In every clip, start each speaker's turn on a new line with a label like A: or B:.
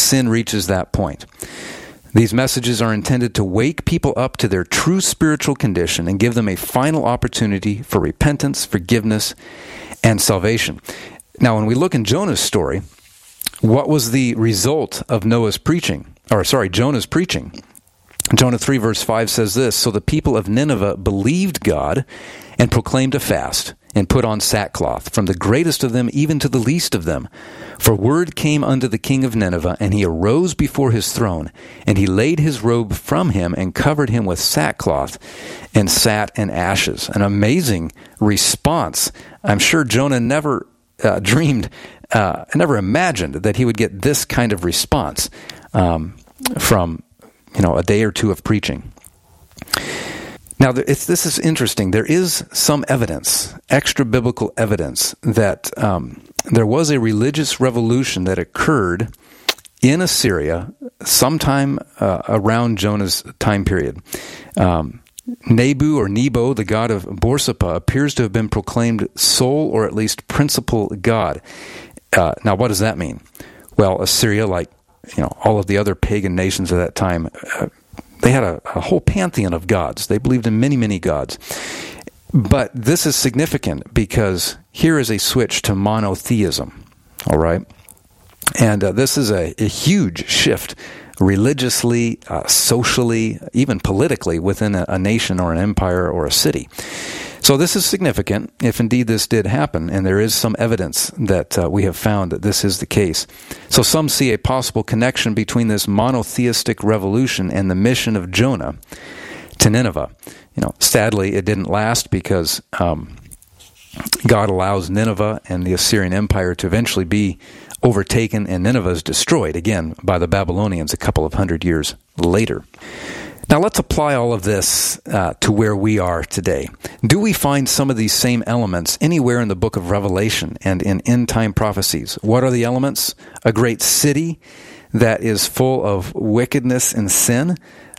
A: sin reaches that point. These messages are intended to wake people up to their true spiritual condition and give them a final opportunity for repentance, forgiveness, and salvation. Now, when we look in Jonah's story, what was the result of Jonah's preaching? Jonah 3 verse 5 says this, "So the people of Nineveh believed God and proclaimed a fast and put on sackcloth, from the greatest of them even to the least of them. For word came unto the king of Nineveh, and he arose before his throne, and he laid his robe from him and covered him with sackcloth and sat in ashes." An amazing response. I'm sure Jonah never never imagined that he would get this kind of response from a day or two of preaching. Now, this is interesting. There is some evidence, extra-biblical evidence, that there was a religious revolution that occurred in Assyria sometime around Jonah's time period. Nebo, the god of Borsippa, appears to have been proclaimed sole or at least principal god. Now, what does that mean? Well, Assyria, like all of the other pagan nations of that time, they had a whole pantheon of gods. They believed in many, many gods. But this is significant because here is a switch to monotheism, all right? And this is a huge shift religiously, socially, even politically within a nation or an empire or a city. So this is significant if indeed this did happen, and there is some evidence that we have found that this is the case. So some see a possible connection between this monotheistic revolution and the mission of Jonah to Nineveh. Sadly, it didn't last because God allows Nineveh and the Assyrian Empire to eventually be overtaken, and Nineveh is destroyed again by the Babylonians a couple of hundred years later. Now let's apply all of this to where we are today. Do we find some of these same elements anywhere in the book of Revelation and in end-time prophecies? What are the elements? A great city that is full of wickedness and sin,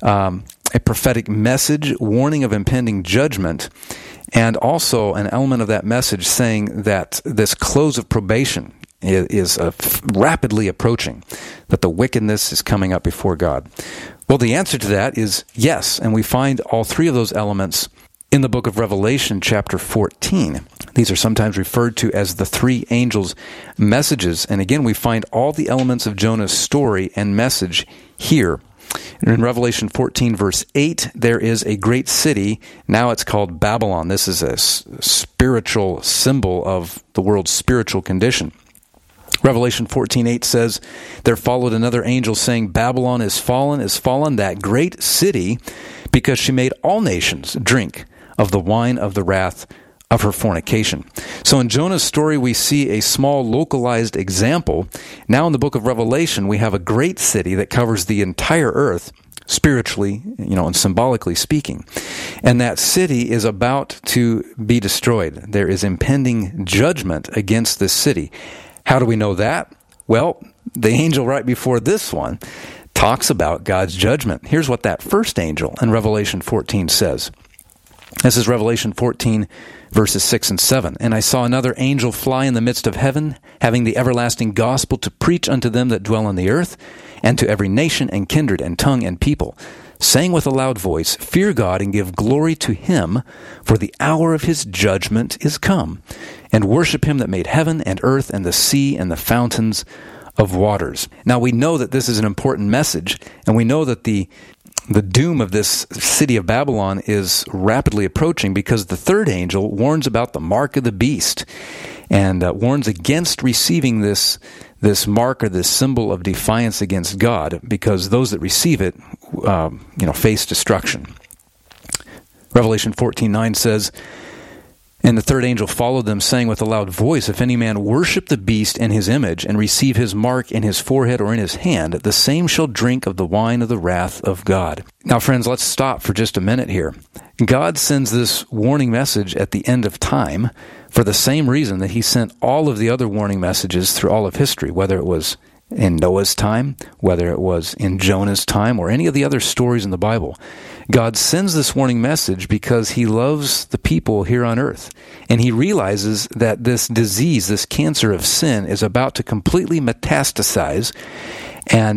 A: a prophetic message, warning of impending judgment, and also an element of that message saying that this close of probation is rapidly approaching, that the wickedness is coming up before God. Well, the answer to that is yes, and we find all three of those elements in the book of Revelation, chapter 14. These are sometimes referred to as the three angels' messages, and again, we find all the elements of Jonah's story and message here. In Revelation 14, verse 8, there is a great city. Now it's called Babylon. This is a spiritual symbol of the world's spiritual condition. Revelation 14:8 says, "There followed another angel saying, Babylon is fallen, that great city, because she made all nations drink of the wine of the wrath of her fornication." So in Jonah's story, we see a small localized example. Now in the book of Revelation, we have a great city that covers the entire earth, spiritually, and symbolically speaking. And that city is about to be destroyed. There is impending judgment against this city. How do we know that? Well, the angel right before this one talks about God's judgment. Here's what that first angel in Revelation 14 says. This is Revelation 14, verses 6 and 7. "And I saw another angel fly in the midst of heaven, having the everlasting gospel to preach unto them that dwell on the earth, and to every nation and kindred and tongue and people, saying with a loud voice, Fear God and give glory to him, for the hour of his judgment is come, and worship him that made heaven and earth and the sea and the fountains of waters." Now we know that this is an important message, and we know that the doom of this city of Babylon is rapidly approaching because the third angel warns about the mark of the beast and warns against receiving this mark or this symbol of defiance against God, because those that receive it, face destruction. Revelation 14:9 says, "And the third angel followed them, saying with a loud voice, If any man worship the beast and his image, and receive his mark in his forehead or in his hand, the same shall drink of the wine of the wrath of God." Now, friends, let's stop for just a minute here. God sends this warning message at the end of time for the same reason that he sent all of the other warning messages through all of history, whether it was in Noah's time, whether it was in Jonah's time, or any of the other stories in the Bible. God sends this warning message because he loves the people here on earth, and he realizes that this disease, this cancer of sin, is about to completely metastasize and